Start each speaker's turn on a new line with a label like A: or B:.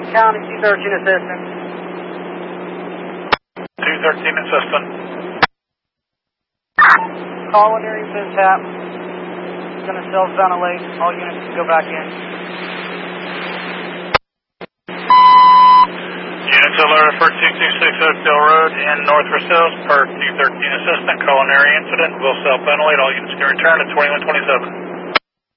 A: County 213 assistant.
B: 213 assistant.
A: Culinary mishap. Going to self-ventilate. All units can go back in.
B: Units alerted for 226 Oakdale Road in North Versailles per 213 assistant. Culinary incident. Will self-ventilate. All units can return at 2127.